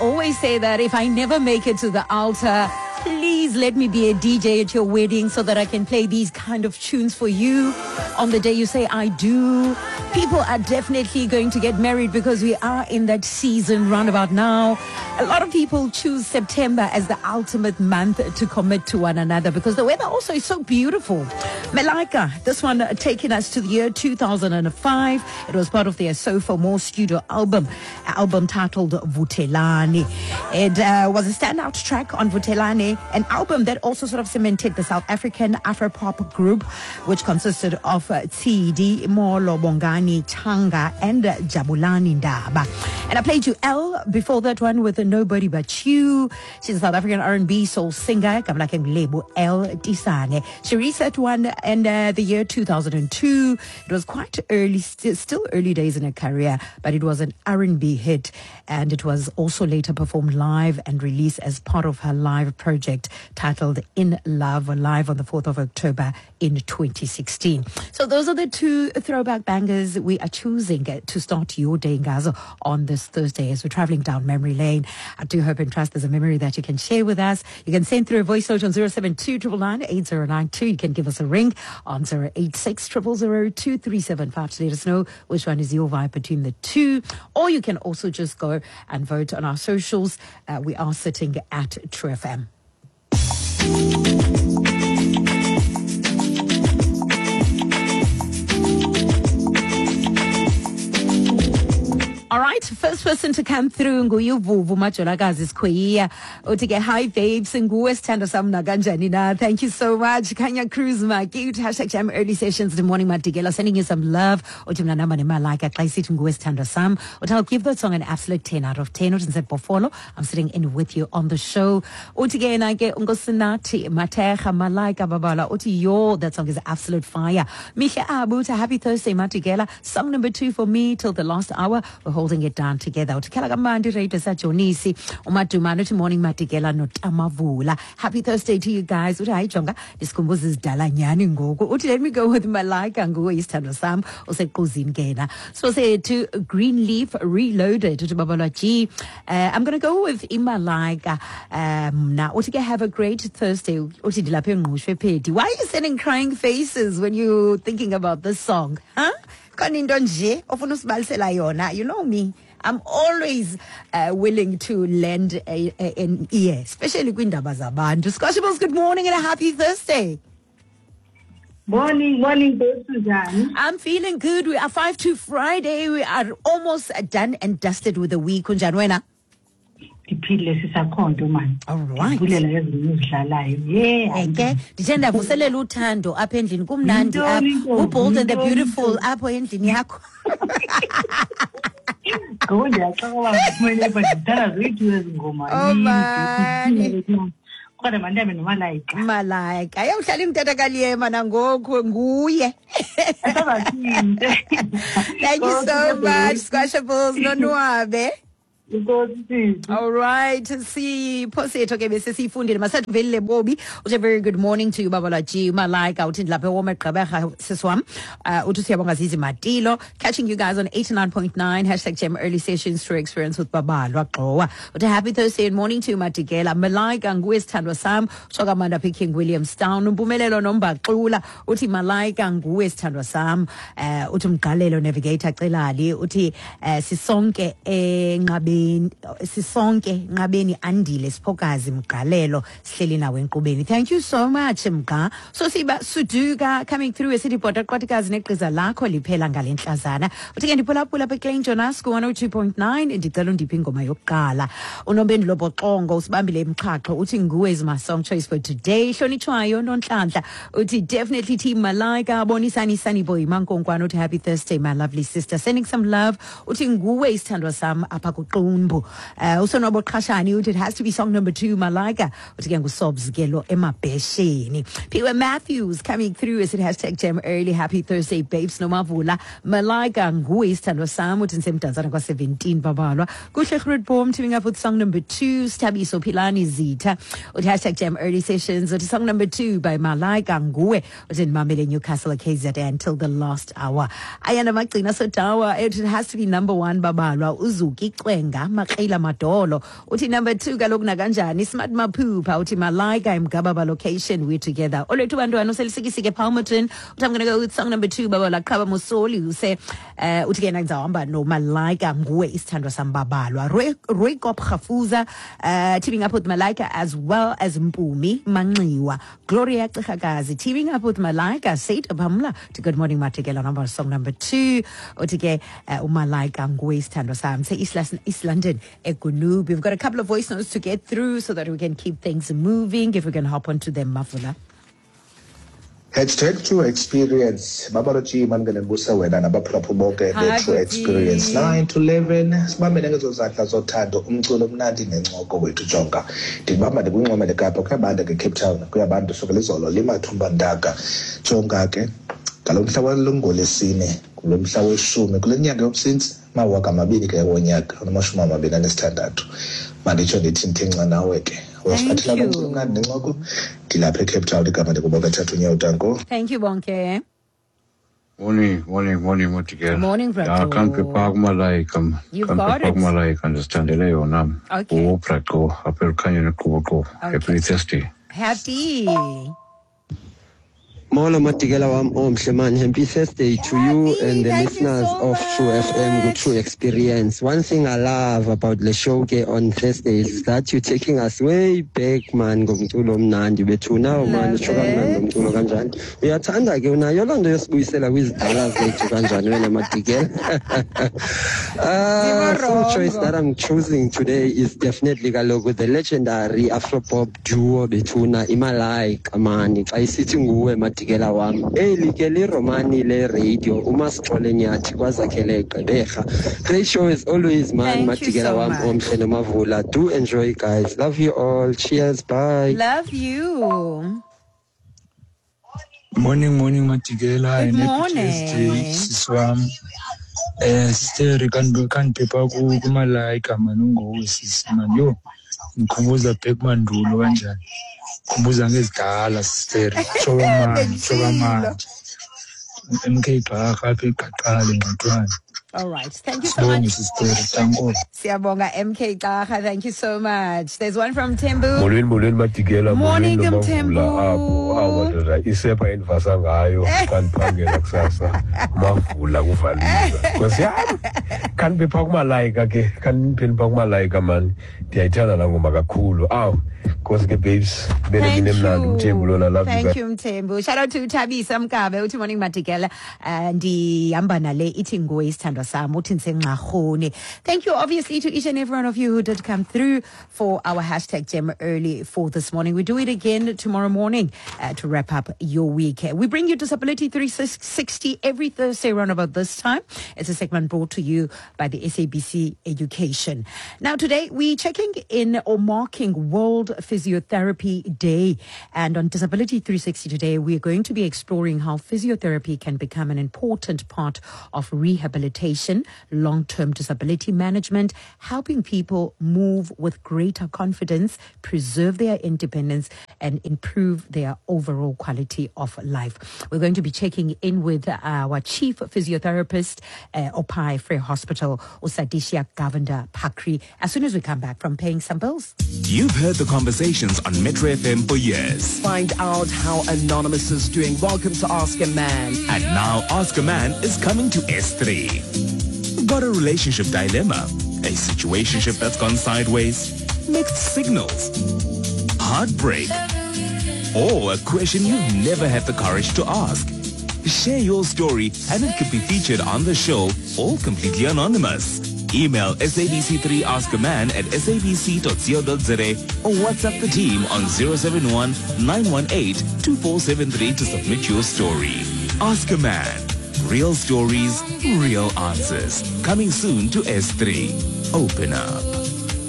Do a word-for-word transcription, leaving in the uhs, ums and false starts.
always say that if I never make it to the altar, please let me be a D J at your wedding so that I can play these kind of tunes for you on the day you say I do. People are definitely going to get married because we are in that season roundabout now. A lot of people choose September as the ultimate month to commit to one another because the weather also is so beautiful. Malaika, this one uh, taking us to the year two thousand five. It was part of their So For More studio album, album titled Vutelani. It uh, was a standout track on Vutelani, an album that also sort of cemented the South African Afropop group, which consisted of uh, Tsidi, Molo, Bongani, Changa, and uh, Jabulani Ndaba. And I played you L before that one with Nobody But You. She's a South African R and B soul singer. Lebo L Tisane. She reset one in uh, the year two thousand two. It was quite early, st- still early days in her career, but it was an R and B hit, and it was also later performed live and released as part of her live project titled In Love, live on the fourth of October in twenty sixteen. So those are the two throwback bangers we are choosing to start your day, Ngazo, on this Thursday as we're traveling down memory lane. I do hope and trust there's a memory that you can share with us. You can send through a voice note on zero seven two nine nine eight zero nine two. You can give us a ring on zero eight six zero zero zero two three seven five to let us know which one is your vibe between the two. Or you can also just go and vote on our socials. Uh, we are sitting at True F M. All right, first person to come through nguyuvuvu Majolakazi Square. Utige hi babes nguwe sithando sam nakanjani na. Thank you so much. Kanya Cruz Makute hashtag Jam Early Sessions. The morning Matigela sending you some love. Uthi mna namba nemalike xa isithi nguwe sithando sam. Uthi I'll give that song an absolute ten out of ten. Uthi nse Bofolo. I'm sitting in with you on the show. Uthi ke na ke ungosinathi Mateja Malaika Babala. Uthi yo, that song is absolute fire. Mihle Abu, happy Thursday Matigela. Song number two for me till the last hour. We're holding it down together. Utikela kamandi radio sa Jonisi umadumano to morning Matigela no Tamavula. Happy Thursday to you guys. Uthi hayi jonga isikhumbuzo izidala nyani ngoku. Uthi let me go with Malaika nguwe isithando sam usequzini kena. So say to Greenleaf Reloaded to Babalwa G. Uh, I'm going to go with Imalaika. Um now uthi ke have a great Thursday. Uthi dilaphe ngqushwe phethi. Why are you sending crying faces when you thinking about this song? Huh? You know me, I'm always uh, willing to lend a, a, an ear, especially Gwindaba Zabantu. Scotchables, good morning and a happy Thursday. Morning, morning, Susan. I'm feeling good. We are five to Friday. We are almost done and dusted with the week. Unjanwena? All right. Yeah. Okay. Ndithanda vuselela uthando apha endlini kumnandi apha. Ubold and the beautiful apha endlini yakho. Oh man. Malaika ayawuhlala imtata kaliyema nangoku nguye. Thank you so much, Squashables. Nonwabe. All right, see Poseto ke bese sifundile masathi velile Bobby. Uthi very good morning to you Babala G Malaika uthi lapha woma Gqeberha siswam. Uh uthi siyabonga Zizi Matilo, catching you guys on eighty-nine point nine hashtag Gem Early Sessions through experience with Babalwa Gqowa. Uthi happy Thursday and morning to you Matigela. Malaika nguwe sithandwa sam shoka manda picking Williamstown. Umpumelelo nombaxula uthi Malaika nguwe sithandwa sam. Uh uthi Mgqalelo navigator Celali uthi uh, sisonke enqabe sisonke nqabeni andile siphokazi Mgqalelo sihleli nawe enkqubeni. Thank you so much Mgqa. So siba Suduka coming through esithi bhoda qwathikazi neqhiza lakho liphela ngalenhlazana. Uthi ke ndiphulaphula apha eClain Jonas ku one oh two point nine ndicela undiphi ingoma yokuqala. Unombendulo Boxongo usibambile emxhaqo uthi nguwe is my song choice for today. Hlonitshwayo Nonhlanhla uthi definitely team Malaika bonisani Sunny Boy Mankonkwana uthi happy Thursday my lovely sister, sending some love uthi nguwe isithandwa sam apha ku Uh, Usonobo Khashani, it has to be song number two, Malaika. But again, Sobs Gelo Emma Besheni. P W Matthews coming through as it hashtag Gem Early. Happy Thursday, babes. No Mavula. Malaika Nguis Tando Sam, which in same Tanzania seventeen Babalwa. Gushekhrud Boom teaming up with song number two, Stabi Sopilani Zita. With hashtag Gem Early Sessions. With song number two by Malaika Ngue. Was in Mamile Newcastle K Z until the last hour. Ayana Maklina Sotawa. It has to be number one, Babalwa. Uzuki Kwenga. Manga Makela Madolo uthi number two kaloku nakanjani Smart Maphupha uthi Malaika Mgababa location we're together olethu bantwana uselisikisike Palmerton uthi I'm gonna go with song number two baba laqhaba Musoli use uh, uthi ke ngizawuhamba no Malaika nguwe isithandwa sambabalwa Roy Kop Khafuza uh, teaming up with Malaika as well as Mpumi Manxiwa Gloria Cihakazi teaming up with Malaika Said Abamla to Good Morning Matikela number song number two uthi ke uh, uMalaika nguwe isithandwa sami say East, East London Ekunub. We've got a couple of voice notes to get through so that we can keep things moving if we can hop onto them Mafula. Hashtag True Experience. Babaloji mangenembusa wena nabaphulaphula bonke the True Experience nine to eleven. Sibambene ngezo zandla zothando umculo omnandi nencoko wethu jonga. Ndibamba ndikunqomele Kapa kuyabantu ke Cape Town kuyabantu sokele izolo limathumba ndaka. Jonga ke ngalomhla walongolesine kulomhla weshumi kule nyanga yomsintsi mawaka amabili ke wonyaka amashumi amabili anesithandathu. Manditsho ndithi nthenxa nawe ke. Thank you. Thank you, Bonke. Morning, morning, morning, Motigel. Morning, brother. I can't be park Malaika. You've got it. Malaika, understand the leo nam. Okay. Oh, Prato, Apple Canyon, Kuboko. Happy thirsty. Happy. Molo Matigela wam omhle man, happy Thursday to you Happy, and the thank listeners you so of True F M, good much. True Experience. One thing I love about the show ke on Thursdays is that you're taking us way back man ngomculo omnandi bethu now man shoka mnandi ngomculo kanjani. Uyathanda ke unayo lonto yosibuyisela kwizidala zethu kanjani wena Matigela. Uh, song choice that I'm choosing today is definitely kaloku the legendary Afropop duo bethu Imalaika man. Xa isithi nguwe Matigela wami eli ke le romani le radio umasixole nyathi kwazakhele Gqeberha. Great show as always man Matigela wami omhle nomavula. Do enjoy guys, love you all, cheers, bye. Love you. Morning, morning Matigela. Good morning. Siswam eh sister kan kan pepa ku kuMalaika manungo sisi man yo ngikhubuza back mandulo kanjani ngikhubuza ngezidala sister shoka man shoka man M K Gqakha apha eGqaqale ngantwana. All right. Thank you so much. Sister Siyabonga M K Gqakha. Thank you so much. There's one from Tembu. Morning, morning, Matigela. Morning, Tembu. Apho awudoda isepha endivasa ngayo kaniphangela kusasa mavula kuvalisa. Because yami kaniphe pha kuMalaika ke kaniphe pha kuMalaika man. Ndiyayithanda la ngoma kakhulu. Aw Because ke babes Thank you. Mthembu lona love you. Thank you Mthembu. Shout out to Thabisa Mkabe uthi morning Matigela and ndihamba nale ithi nguwe isithandwa sami uthi ngisenqarhoni. Thank you obviously to each and every one of you who did come through for our hashtag Gem early for this morning. We do it again tomorrow morning uh, to wrap up your week. We bring you Disability three sixty every Thursday around about this time. It's a segment brought to you by the S A B C Education. Now today we're checking in or marking World Physiotherapy Day, and on Disability three sixty today we're going to be exploring how physiotherapy can become an important part of rehabilitation, long-term disability management, helping people move with greater confidence, preserve their independence and improve their overall quality of life. We're going to be checking in with our chief physiotherapist, uh, Opai Frere Hospital, Usadishia Govender Pakri, as soon as we come back from paying some bills. You've heard the conversations on Metro F M for years. Find out how Anonymous is doing. Welcome to Ask a Man. And now Ask a Man is coming to S three. Got a relationship dilemma? A situationship that's gone sideways? Mixed signals? Heartbreak? Or a question you've never had the courage to ask? Share your story and it could be featured on the show, all completely anonymous. Email S A B C three Ask a Man at s a b c dot co dot z a or WhatsApp the team on zero seven one nine one eight two four seven three to submit your story. Ask a Man. Real stories, real answers. Coming soon to S three. Open up.